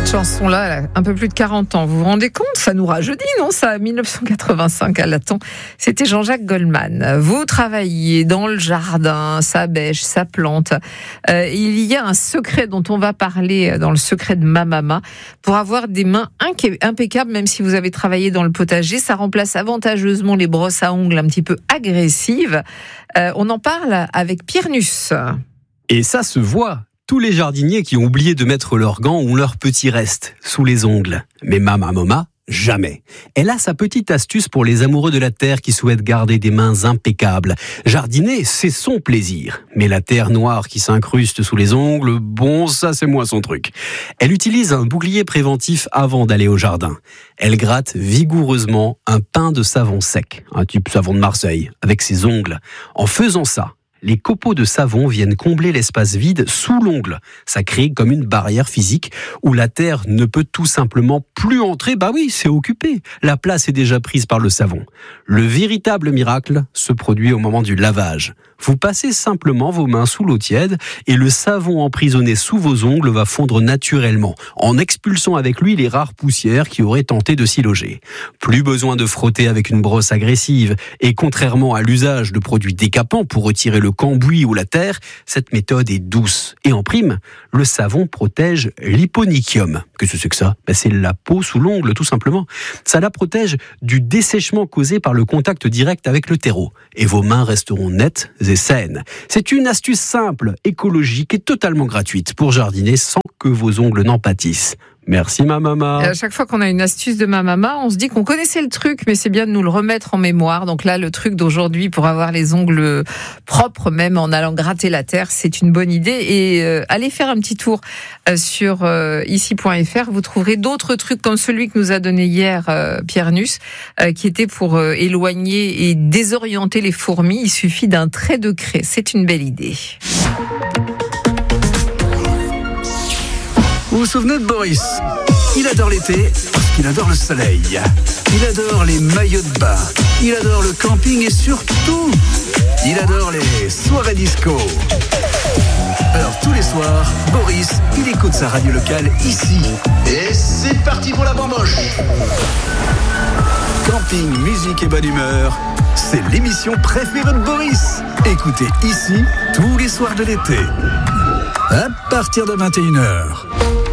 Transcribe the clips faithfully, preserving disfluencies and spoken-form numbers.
Cette chanson-là, elle a un peu plus de quarante ans. Vous vous rendez compte? Ça nous rajeunit, non? Ça, mille neuf cent quatre-vingt-cinq, à l'attend. C'était Jean-Jacques Goldman. Vous travaillez dans le jardin, ça bêche, ça plante. Euh, il y a un secret dont on va parler dans le secret de ma maman. Pour avoir des mains impeccables, même si vous avez travaillé dans le potager, ça remplace avantageusement les brosses à ongles un petit peu agressives. Euh, on en parle avec Pierre Nuss. Et ça se voit. Tous les jardiniers qui ont oublié de mettre leurs gants ont leurs petits restes sous les ongles. Mais Mama Moma, jamais. Elle a sa petite astuce pour les amoureux de la terre qui souhaitent garder des mains impeccables. Jardiner, c'est son plaisir. Mais la terre noire qui s'incruste sous les ongles, bon, ça c'est moins son truc. Elle utilise un bouclier préventif avant d'aller au jardin. Elle gratte vigoureusement un pain de savon sec, un type savon de Marseille, avec ses ongles. En faisant ça, les copeaux de savon viennent combler l'espace vide sous l'ongle. Ça crée comme une barrière physique où la terre ne peut tout simplement plus entrer. Bah oui, c'est occupé. La place est déjà prise par le savon. Le véritable miracle se produit au moment du lavage. Vous passez simplement vos mains sous l'eau tiède et le savon emprisonné sous vos ongles va fondre naturellement, en expulsant avec lui les rares poussières qui auraient tenté de s'y loger. Plus besoin de frotter avec une brosse agressive. Et contrairement à l'usage de produits décapants pour retirer le cambouis ou la terre, cette méthode est douce. Et en prime, le savon protège l'hyponychium. Qu'est-ce que c'est que ça? Ben, c'est la peau sous l'ongle, tout simplement. Ça la protège du dessèchement causé par le contact direct avec le terreau. Et vos mains resteront nettes et saines. C'est une astuce simple, écologique et totalement gratuite pour jardiner sans que vos ongles n'en pâtissent. Merci ma maman. À chaque fois qu'on a une astuce de ma maman, on se dit qu'on connaissait le truc, mais c'est bien de nous le remettre en mémoire. Donc là, le truc d'aujourd'hui pour avoir les ongles propres, même en allant gratter la terre, c'est une bonne idée. Et euh, allez faire un petit tour euh, sur euh, ici point f r. Vous trouverez d'autres trucs comme celui que nous a donné hier euh, Pierre Nuss, euh, qui était pour euh, éloigner et désorienter les fourmis. Il suffit d'un trait de craie. C'est une belle idée. Vous vous souvenez de Boris? Il adore l'été parce qu'il adore le soleil. Il adore les maillots de bain. Il adore le camping et surtout, il adore les soirées disco. Alors tous les soirs, Boris, il écoute sa radio locale ici. Et c'est parti pour la bamboche. Camping, musique et bonne humeur, c'est l'émission préférée de Boris. Écoutez ici tous les soirs de l'été. À partir de vingt et une heures.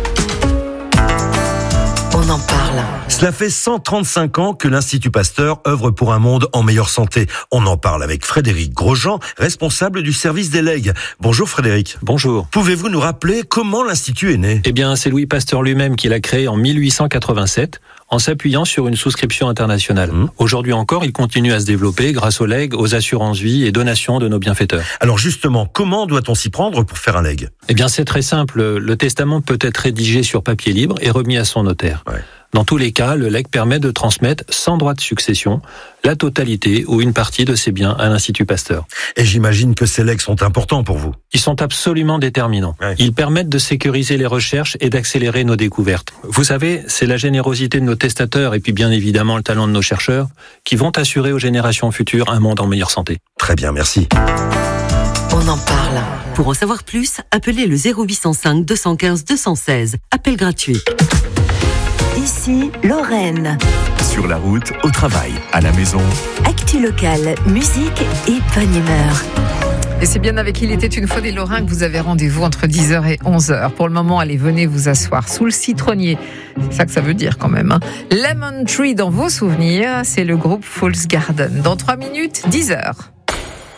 On en parle. Cela fait cent trente-cinq ans que l'Institut Pasteur œuvre pour un monde en meilleure santé. On en parle avec Frédéric Grosjean, responsable du service des legs. Bonjour Frédéric. Bonjour. Pouvez-vous nous rappeler comment l'Institut est né? Eh bien, c'est Louis Pasteur lui-même qui l'a créé en mille huit cent quatre-vingt-sept, en s'appuyant sur une souscription internationale. Mmh. Aujourd'hui encore, il continue à se développer grâce aux legs, aux assurances-vie et donations de nos bienfaiteurs. Alors justement, comment doit-on s'y prendre pour faire un leg? Eh bien, c'est très simple. Le testament peut être rédigé sur papier libre et remis à son notaire. Ouais. Dans tous les cas, le legs permet de transmettre, sans droit de succession, la totalité ou une partie de ses biens à l'Institut Pasteur. Et j'imagine que ces legs sont importants pour vous. Ils sont absolument déterminants. Ouais. Ils permettent de sécuriser les recherches et d'accélérer nos découvertes. Vous savez, c'est la générosité de nos testateurs et puis bien évidemment le talent de nos chercheurs qui vont assurer aux générations futures un monde en meilleure santé. Très bien, merci. On en parle. Pour en savoir plus, appelez le zéro huit cent cinq deux cent quinze deux cent seize. Appel gratuit. Ici, Lorraine. Sur la route, au travail, à la maison. Actu locale, musique et bonne humeur. Et c'est bien avec Il était une fois des Lorrains que vous avez rendez-vous entre dix heures et onze heures. Pour le moment, allez, venez vous asseoir sous le citronnier. C'est ça que ça veut dire quand même. Hein. Lemon Tree dans vos souvenirs, c'est le groupe Falls Garden. Dans trois minutes, dix heures.